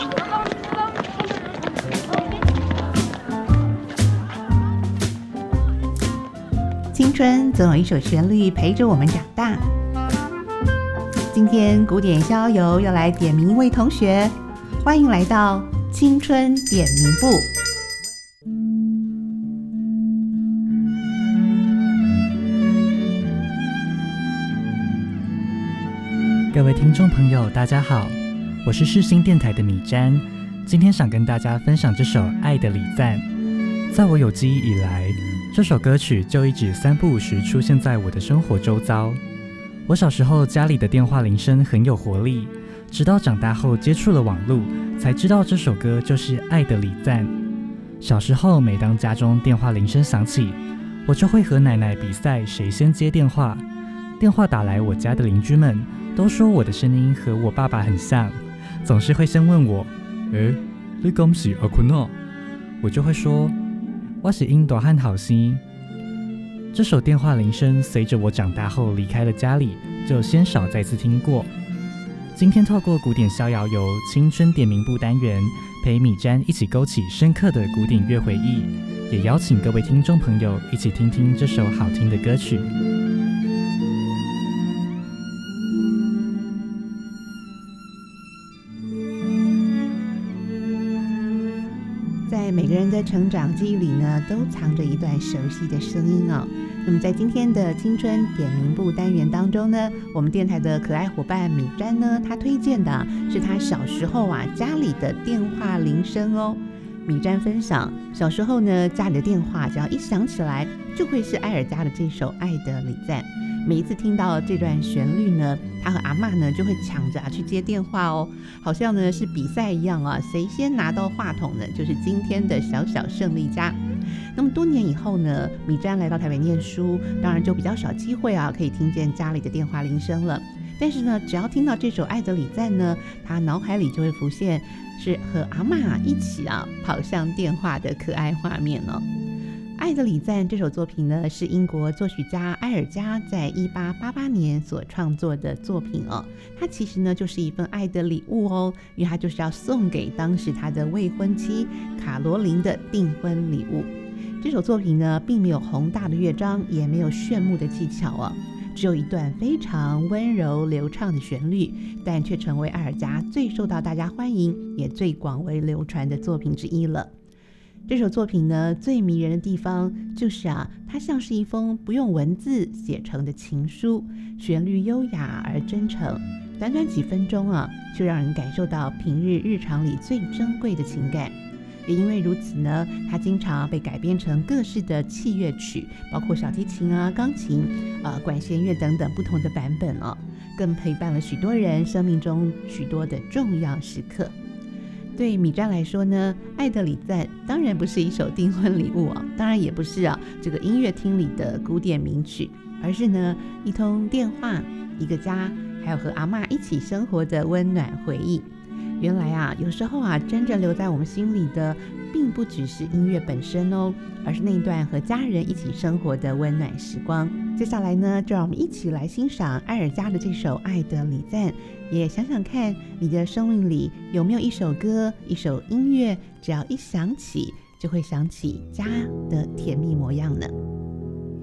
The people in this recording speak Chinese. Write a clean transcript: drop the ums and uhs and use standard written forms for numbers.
青春总有一首旋律陪着我们长大。今天古典逍遥要来点名一位同学，欢迎来到青春点名部。 各位听众朋友大家好，我是世新电台的米詹，今天想跟大家分享这首《爱的礼赞》。在我有记忆以来，这首歌曲就一直三不五时出现在我的生活周遭。我小时候家里的电话铃声很有活力，直到长大后接触了网络，才知道这首歌就是《爱的礼赞》。小时候每当家中电话铃声响起，我就会和奶奶比赛谁先接电话。电话打来我家的邻居们都说我的声音和我爸爸很像，总是会先问我：你讲是阿坤哦？我就会说：我是因大汉好生。这首电话铃声随着我长大后离开了家里，就鲜少再次听过。今天透过古典逍遥游青春点名部单元，陪米詹一起勾起深刻的古典乐回忆，也邀请各位听众朋友一起听听这首好听的歌曲。 在每个人的成长记忆里呢，都藏着一段熟悉的声音哦。那么在今天的青春点名部单元当中呢，我们电台的可爱伙伴米詹呢，他推荐的是他小时候家里的电话铃声哦。米詹分享，小时候呢，家里的电话只要一响起来，就会是埃尔加的这首《爱的礼赞》。每一次听到这段旋律呢，他和阿嬷呢就会抢着去接电话哦，好像呢是比赛一样谁先拿到话筒呢，就是今天的小小胜利家。那么多年以后呢，米詹来到台北念书，当然就比较少机会可以听见家里的电话铃声了。但是呢，只要听到这首《爱的礼赞》呢，他脑海里就会浮现是和阿嬷一起跑向电话的可爱画面哦。《爱的礼赞》这首作品呢，是英国作曲家埃尔加在1888年所创作的作品哦。它其实呢就是一份爱的礼物哦，因为它就是要送给当时他的未婚妻卡罗琳的订婚礼物。这首作品呢，并没有宏大的乐章，也没有炫目的技巧哦，只有一段非常温柔流畅的旋律，但却成为埃尔加最受到大家欢迎，也最广为流传的作品之一了。这首作品呢，最迷人的地方就是它像是一封不用文字写成的情书，旋律优雅而真诚，短短几分钟就让人感受到平日常里最珍贵的情感。也因为如此呢，它经常被改编成各式的器乐曲，包括小提琴钢琴管弦乐等等不同的版本更陪伴了许多人生命中许多的重要时刻。对米詹来说呢，《爱的礼赞》当然不是一首订婚礼物当然也不是这个音乐厅里的古典名曲，而是呢一通电话、一个家，还有和阿嬷一起生活的温暖回忆。原来有时候真正留在我们心里的，并不只是音乐本身哦，而是那段和家人一起生活的温暖时光。接下来呢，就让我们一起来欣赏埃尔加的这首《爱的礼赞》，也想想看你的生命里有没有一首歌、一首音乐，只要一响起，就会想起家的甜蜜模样呢？